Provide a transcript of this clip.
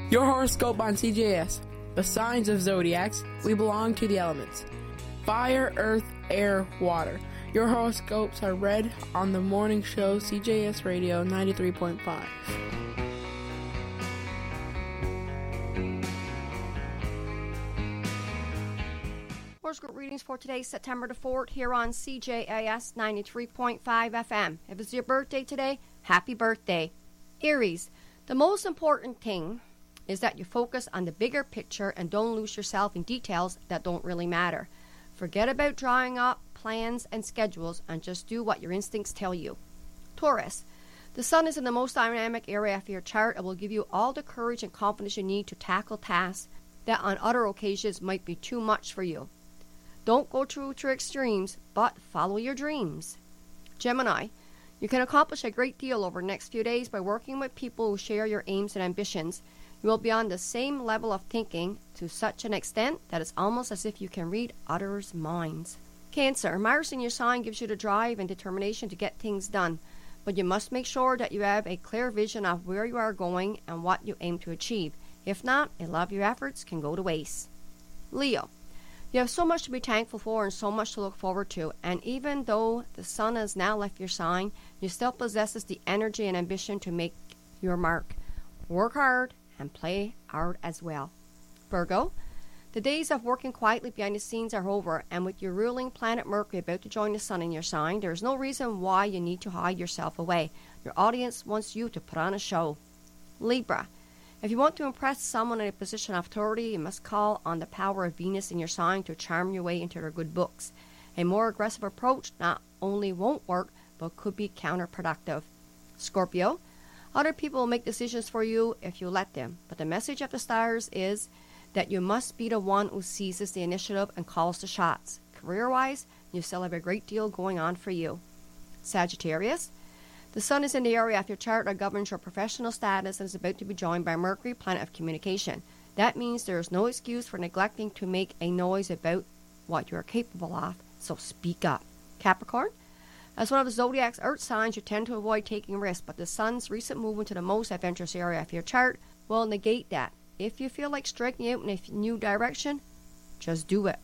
Your horoscope on CJS. The signs of zodiacs. We belong to the elements. Fire, earth, air, water. Your horoscopes are read on the morning show CJS Radio 93.5. Horoscope readings for today, September the 4th, here on CJAS 93.5 FM. If it's your birthday today, happy birthday. Aries, the most important thing is that you focus on the bigger picture and don't lose yourself in details that don't really matter. Forget about drawing up plans and schedules and just do what your instincts tell you. Taurus, the sun is in the most dynamic area of your chart and will give you all the courage and confidence you need to tackle tasks that on other occasions might be too much for you. Don't go through to extremes, but follow your dreams. Gemini, you can accomplish a great deal over the next few days by working with people who share your aims and ambitions. You will be on the same level of thinking to such an extent that it's almost as if you can read others' minds. Cancer, Mars in your sign gives you the drive and determination to get things done, but you must make sure that you have a clear vision of where you are going and what you aim to achieve. If not, a lot of your efforts can go to waste. Leo, you have so much to be thankful for and so much to look forward to, and even though the sun has now left your sign, you still possess the energy and ambition to make your mark. Work hard and play hard as well. Virgo, the days of working quietly behind the scenes are over, and with your ruling planet Mercury about to join the sun in your sign, there is no reason why you need to hide yourself away. Your audience wants you to put on a show. Libra, if you want to impress someone in a position of authority, you must call on the power of Venus in your sign to charm your way into their good books. A more aggressive approach not only won't work, but could be counterproductive. Scorpio, other people will make decisions for you if you let them, but the message of the stars is that you must be the one who seizes the initiative and calls the shots. Career-wise, you still have a great deal going on for you. Sagittarius, the sun is in the area of your chart that governs your professional status and is about to be joined by Mercury, planet of communication. That means there is no excuse for neglecting to make a noise about what you are capable of, so speak up. Capricorn, as one of the zodiac's earth signs, you tend to avoid taking risks, but the sun's recent movement to the most adventurous area of your chart will negate that. If you feel like striking out in a new direction, just do it.